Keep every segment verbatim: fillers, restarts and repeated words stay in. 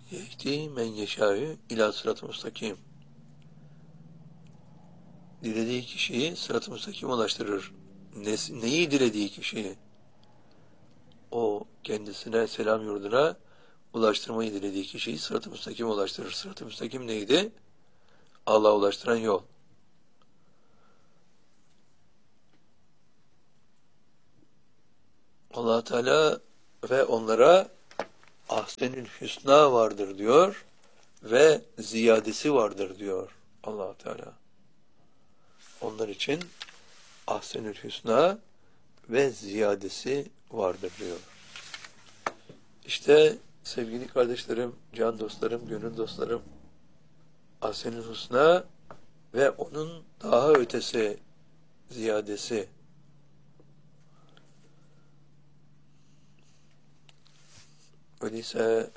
Yehdi men yeşâ'ü ilâ sırat-ı müstakim. Dilediği kişiyi sırat-ı müstakim ulaştırır. Ne, neyi dilediği kişiyi? O kendisine, selam yurduna ulaştırmayı dilediği kişiyi sırat-ı müstakim ulaştırır. Sırat-ı müstakim neydi? Allah'a ulaştıran yol. Allah Teala ve onlara ahsenül hüsna vardır diyor ve ziyadesi vardır diyor Allah Teala. Onlar için ahsenül hüsna ve ziyadesi vardır diyor. İşte sevgili kardeşlerim, can dostlarım, gönül dostlarım, ahsenül hüsna ve onun daha ötesi, ziyadesi. Öyleyse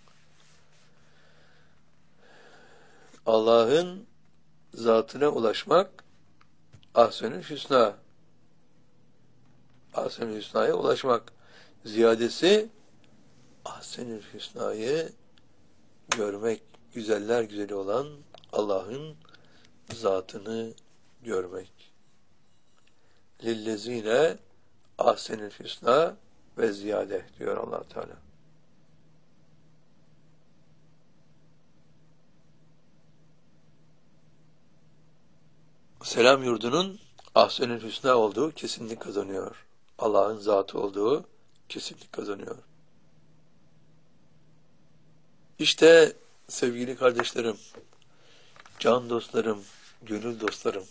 Allah'ın zatına ulaşmak ahsenül hüsna. Ahsenül hüsnaya ulaşmak. Ziyadesi ahsenül hüsnayı görmek. Güzeller güzeli olan Allah'ın zatını görmek. Lillezine ahsenül hüsna ve ziyade diyor Allah Teala. Selam yurdunun ahsenül hüsna olduğu kesinlik kazanıyor. Allah'ın zatı olduğu kesinlik kazanıyor. İşte sevgili kardeşlerim, can dostlarım, gönül dostlarım,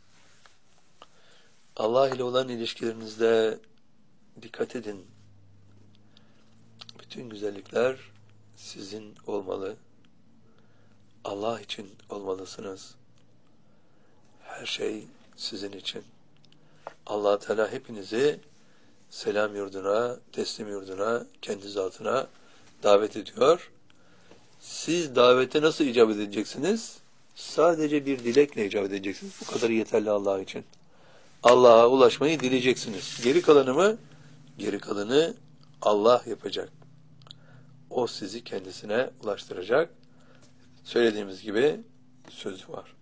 Allah ile olan ilişkilerinizde dikkat edin. Bütün güzellikler sizin olmalı. Allah için olmalısınız. Her şey sizin için. Allah Teala hepinizi selam yurduna, teslim yurduna, kendi zatına davet ediyor. Siz davete nasıl icabet edeceksiniz? Sadece bir dilekle icabet edeceksiniz. Bu kadar yeterli Allah için. Allah'a ulaşmayı dileyeceksiniz. Geri kalanı mı? Geri kalanı Allah yapacak. O sizi kendisine ulaştıracak. Söylediğimiz gibi sözü var.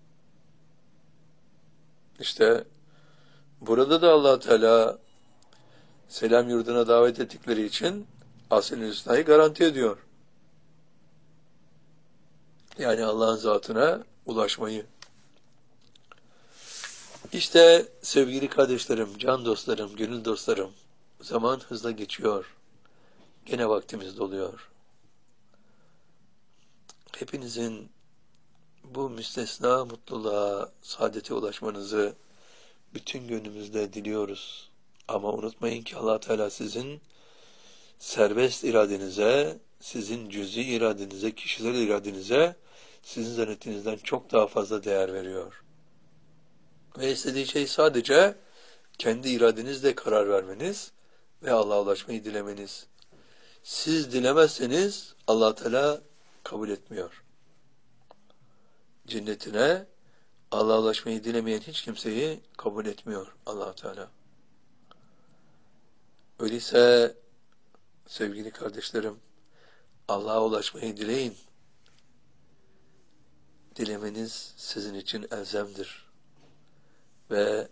İşte burada da Allah Teala selam yurduna davet ettikleri için ahsen-i hüsnayı garanti ediyor. Yani Allah'ın zatına ulaşmayı. İşte sevgili kardeşlerim, can dostlarım, gönül dostlarım, zaman hızla geçiyor. Gene vaktimiz doluyor. Hepinizin bu müstesna mutluluğa, saadete ulaşmanızı bütün gönlümüzle diliyoruz. Ama unutmayın ki Allah Teala sizin serbest iradenize, sizin cüz'i iradenize, kişisel iradenize sizin zannettiğinizden çok daha fazla değer veriyor. Ve istediği şey sadece kendi iradenizle karar vermeniz ve Allah'a ulaşmayı dilemeniz. Siz dilemezseniz Allah Teala kabul etmiyor. Cennetine Allah'a ulaşmayı dilemeyen hiç kimseyi kabul etmiyor Allah Teala. Öyleyse sevgili kardeşlerim, Allah'a ulaşmayı dileyin. Dilemeniz sizin için elzemdir. Ve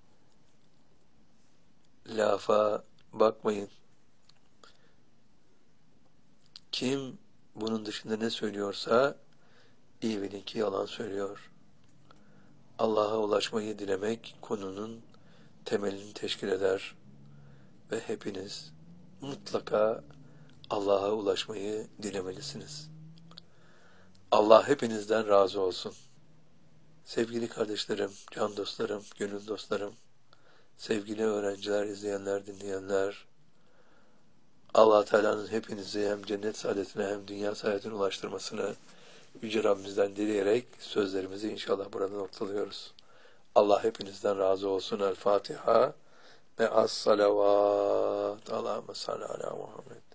lafa bakmayın. Kim bunun dışında ne söylüyorsa iyi bilin ki yalan söylüyor. Allah'a ulaşmayı dilemek konunun temelini teşkil eder ve hepiniz mutlaka Allah'a ulaşmayı dilemelisiniz. Allah hepinizden razı olsun. Sevgili kardeşlerim, can dostlarım, gönül dostlarım, sevgili öğrenciler, izleyenler, dinleyenler, Allah Teala'nın hepinizi hem cennet saadetine hem dünya saadetine ulaştırmasını Yüce Rabbimizden dileyerek sözlerimizi inşallah burada noktalıyoruz. Allah hepinizden razı olsun. El Fatiha ve as-salavat. Allahümme salli ala Muhammed.